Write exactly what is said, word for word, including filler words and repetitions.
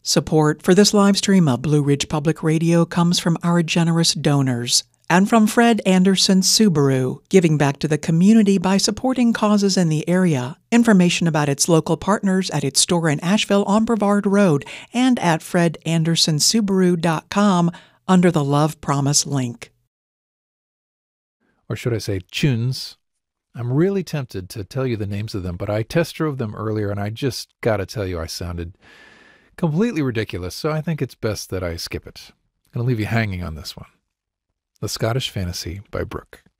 Support for this live stream of Blue Ridge Public Radio comes from our generous donors and from Fred Anderson Subaru, giving back to the community by supporting causes in the area. Information about its local partners at its store in Asheville on Brevard Road and at fred anderson subaru dot com under the Love Promise link. Or should I say tunes? I'm really tempted to tell you the names of them, but I test drove them earlier and I just gotta tell you I sounded completely ridiculous, so I think it's best that I skip it. I'm going to leave you hanging on this one. The Scottish Fantasy by Brooke.